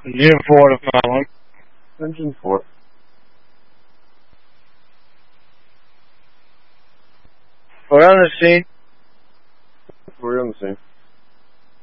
Engine 4 to following. Engine 4. We're on the scene. We're on the scene.